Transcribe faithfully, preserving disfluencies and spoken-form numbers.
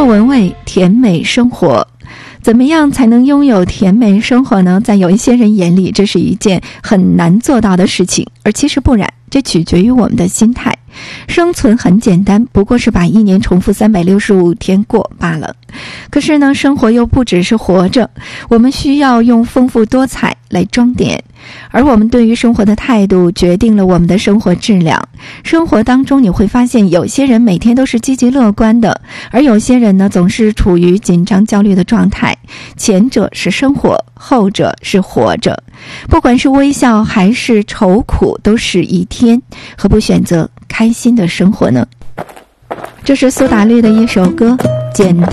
闻味，甜美生活。怎么样才能拥有甜美生活呢？在有一些人眼里，这是一件很难做到的事情，而其实不然，这取决于我们的心态。生存很简单，不过是把一年重复三百六十五天过罢了。可是呢，生活又不只是活着，我们需要用丰富多彩来装点，而我们对于生活的态度决定了我们的生活质量。生活当中你会发现，有些人每天都是积极乐观的，而有些人呢总是处于紧张焦虑的状态。前者是生活，后者是活着。不管是微笑还是愁苦，都是一天，何不选择开心的生活呢？这是苏打绿的一首歌，简单。